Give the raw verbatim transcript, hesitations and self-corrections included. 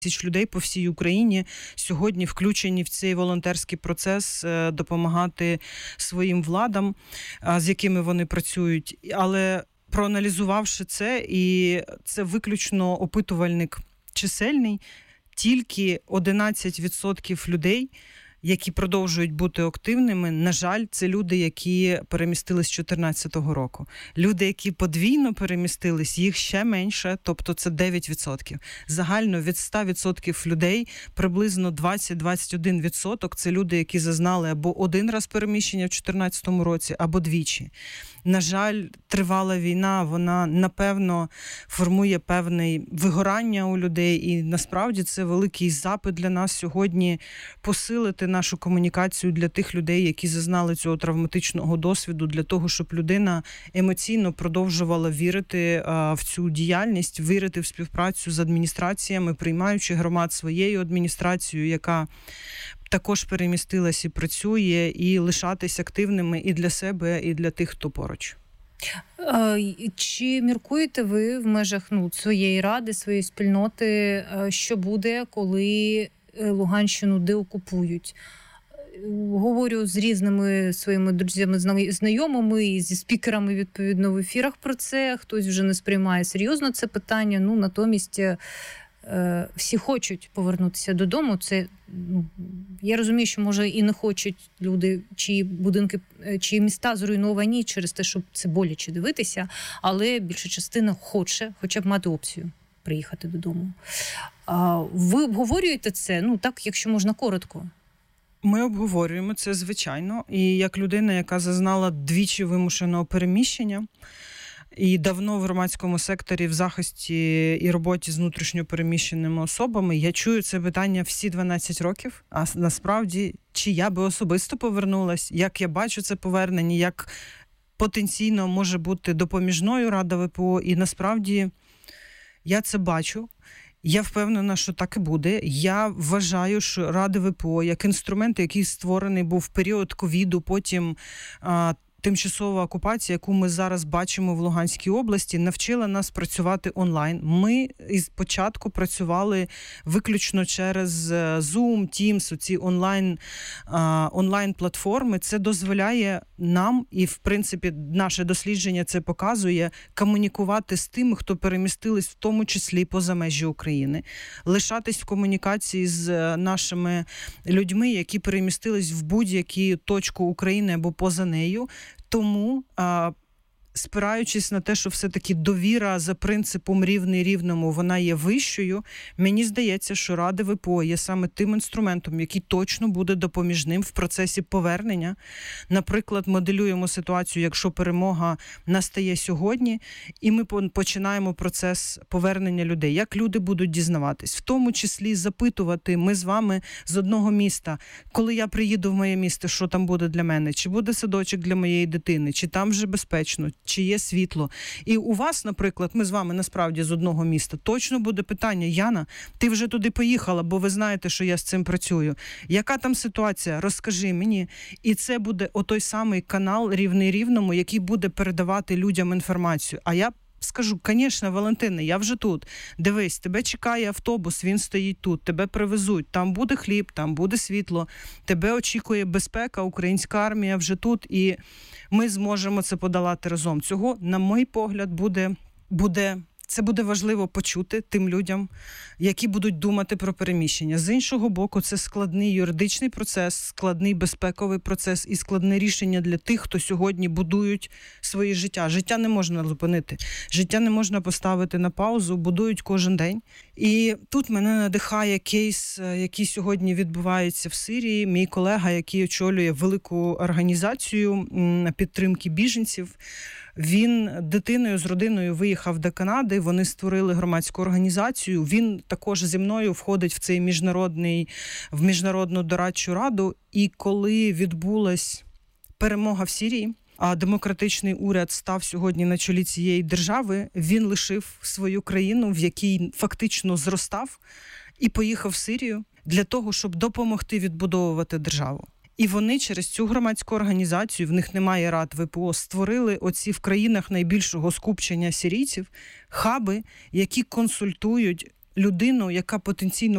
тисяч людей по всій Україні сьогодні включені в цей волонтерський процес допомагати своїм владам, з якими вони працюють. Але проаналізувавши це, і це виключно опитувальник чисельний, тільки одинадцять відсотків людей, які продовжують бути активними, на жаль, це люди, які перемістились з чотирнадцятого року. Люди, які подвійно перемістились, їх ще менше, тобто це дев'ять відсотків. Загально від ста відсотків людей приблизно двадцять-двадцять один відсоток це люди, які зазнали або один раз переміщення в чотирнадцятому році, або двічі. На жаль, тривала війна, вона, напевно, формує певне вигорання у людей, і насправді це великий запит для нас сьогодні посилити нашу комунікацію для тих людей, які зазнали цього травматичного досвіду, для того, щоб людина емоційно продовжувала вірити а, в цю діяльність, вірити в співпрацю з адміністраціями, приймаючи громад своєю адміністрацією, яка також перемістилась і працює, і лишатись активними і для себе, і для тих, хто поруч. Чи міркуєте ви в межах ну, своєї ради, своєї спільноти, що буде, коли Луганщину деокупують? Говорю з різними своїми друзями, знайомими і зі спікерами, відповідно, в ефірах про це. Хтось вже не сприймає серйозно це питання, ну, натомість всі хочуть повернутися додому. Це, ну, я розумію, що, може, і не хочуть люди, чиї будинки, чиї міста зруйновані через те, щоб це боляче дивитися, але більша частина хоче хоча б мати опцію приїхати додому. Ви обговорюєте це? Ну, так, якщо можна, коротко. Ми обговорюємо це, звичайно. І як людина, яка зазнала двічі вимушеного переміщення, і давно в громадському секторі в захисті і роботі з внутрішньо переміщеними особами, я чую це питання всі дванадцять років, а насправді, чи я би особисто повернулась, як я бачу це повернення, як потенційно може бути допоміжною Рада ВПО, і насправді я це бачу. Я впевнена, що так і буде. Я вважаю, що Рада ВПО, як інструмент, який створений був в період ковіду, потім а, тимчасова окупація, яку ми зараз бачимо в Луганській області, навчила нас працювати онлайн. Ми із початку працювали виключно через Zoom, Teams, ці онлайн, онлайн-платформи. Це дозволяє нам, і в принципі наше дослідження це показує, комунікувати з тими, хто перемістились в тому числі поза межі України, лишатись в комунікації з нашими людьми, які перемістились в будь-яку точку України або поза нею. Тому, а, спираючись на те, що все-таки довіра за принципом рівний рівному, вона є вищою, мені здається, що Рада ВПО є саме тим інструментом, який точно буде допоміжним в процесі повернення. Наприклад, моделюємо ситуацію, якщо перемога настає сьогодні, і ми починаємо процес повернення людей. Як люди будуть дізнаватись? В тому числі запитувати ми з вами з одного міста, коли я приїду в моє місто, що там буде для мене? Чи буде садочок для моєї дитини? Чи там вже безпечно? Чи є світло? І у вас, наприклад, ми з вами насправді з одного міста, точно буде питання: Яна, ти вже туди поїхала, бо ви знаєте, що я з цим працюю. Яка там ситуація? Розкажи мені. І це буде отой самий канал рівний рівному, який буде передавати людям інформацію. А я скажу: звісно, Валентине, я вже тут. Дивись, тебе чекає автобус, він стоїть тут, тебе привезуть, там буде хліб, там буде світло, тебе очікує безпека, українська армія вже тут, і ми зможемо це подолати разом. Цього, на мій погляд, буде, буде це буде важливо почути тим людям, які будуть думати про переміщення. З іншого боку, це складний юридичний процес, складний безпековий процес і складне рішення для тих, хто сьогодні будують своє життя. Життя не можна зупинити, життя не можна поставити на паузу, будують кожен день. І тут мене надихає кейс, який сьогодні відбувається в Сирії. Мій колега, який очолює велику організацію підтримки біженців, він дитиною з родиною виїхав до Канади, вони створили громадську організацію. Він також зі мною входить в цей міжнародний, в міжнародну дорадчу раду. І коли відбулась перемога в Сирії, а демократичний уряд став сьогодні на чолі цієї держави, він лишив свою країну, в якій фактично зростав, і поїхав в Сирію для того, щоб допомогти відбудовувати державу. І вони через цю громадську організацію, в них немає рад ВПО, створили оці в країнах найбільшого скупчення сирійців хаби, які консультують людину, яка потенційно